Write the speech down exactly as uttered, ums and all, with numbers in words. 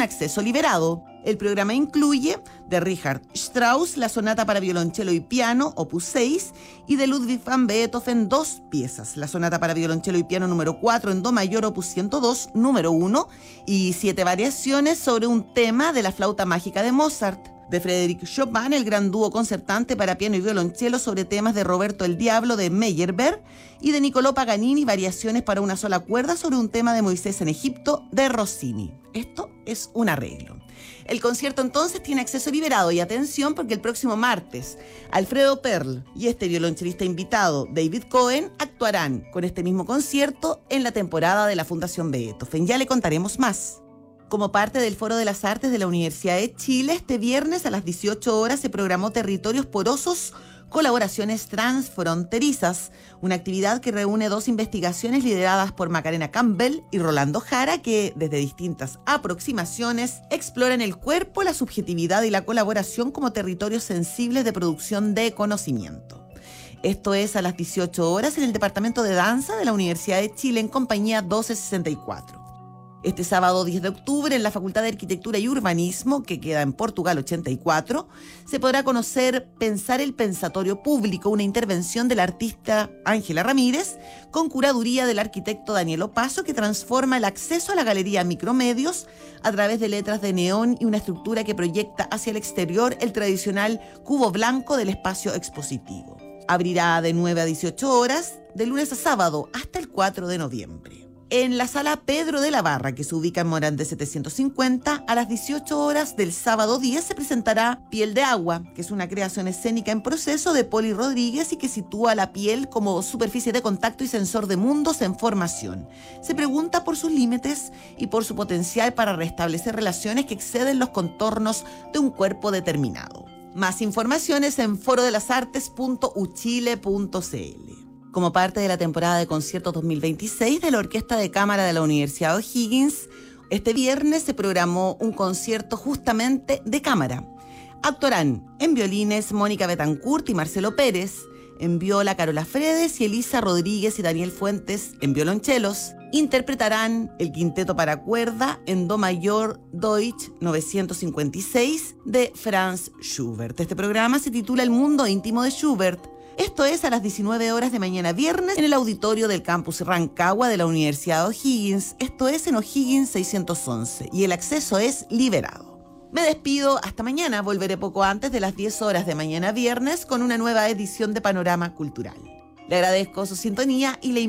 acceso liberado. El programa incluye de Richard Strauss la sonata para violonchelo y piano, opus seis, y de Ludwig van Beethoven dos piezas, la sonata para violonchelo y piano número cuatro en do mayor, opus ciento dos, número uno, y siete variaciones sobre un tema de la flauta mágica de Mozart. De Frédéric Chopin, el gran dúo concertante para piano y violonchelo sobre temas de Roberto el Diablo de Meyerbeer, y de Niccolò Paganini, variaciones para una sola cuerda sobre un tema de Moisés en Egipto de Rossini. Esto es un arreglo. El concierto entonces tiene acceso liberado y atención porque el próximo martes Alfredo Perl y este violonchelista invitado David Cohen actuarán con este mismo concierto en la temporada de la Fundación Beethoven. Ya le contaremos más. Como parte del Foro de las Artes de la Universidad de Chile, este viernes a las dieciocho horas se programó Territorios Porosos, Colaboraciones Transfronterizas, una actividad que reúne dos investigaciones lideradas por Macarena Campbell y Rolando Jara que, desde distintas aproximaciones, exploran el cuerpo, la subjetividad y la colaboración como territorios sensibles de producción de conocimiento. Esto es a las dieciocho horas en el Departamento de Danza de la Universidad de Chile en compañía doce sesenta y cuatro. Este sábado diez de octubre, en la Facultad de Arquitectura y Urbanismo, que queda en Portugal ochenta y cuatro, se podrá conocer Pensar el Pensatorio Público, una intervención del artista Ángela Ramírez, con curaduría del arquitecto Daniel Opaso, que transforma el acceso a la galería Micromedios a través de letras de neón y una estructura que proyecta hacia el exterior el tradicional cubo blanco del espacio expositivo. Abrirá de nueve a dieciocho horas, de lunes a sábado, hasta el cuatro de noviembre. En la sala Pedro de la Barra, que se ubica en Morandé setecientos cincuenta, a las dieciocho horas del sábado diez se presentará Piel de Agua, que es una creación escénica en proceso de Poli Rodríguez y que sitúa la piel como superficie de contacto y sensor de mundos en formación. Se pregunta por sus límites y por su potencial para restablecer relaciones que exceden los contornos de un cuerpo determinado. Más informaciones en foro de las artes punto u chile punto c l. Como parte de la temporada de conciertos dos mil veintiséis de la Orquesta de Cámara de la Universidad O'Higgins, este viernes se programó un concierto justamente de cámara. Actuarán en violines Mónica Betancourt y Marcelo Pérez, en viola Carola Fredes y Elisa Rodríguez y Daniel Fuentes en violonchelos. Interpretarán el quinteto para cuerda en do mayor Deutsch novecientos cincuenta y seis de Franz Schubert. Este programa se titula El mundo íntimo de Schubert. Esto es a las diecinueve horas de mañana viernes en el auditorio del campus Rancagua de la Universidad O'Higgins. Esto es en O'Higgins seiscientos once y el acceso es liberado. Me despido hasta mañana. Volveré poco antes de las diez horas de mañana viernes con una nueva edición de Panorama Cultural. Le agradezco su sintonía y le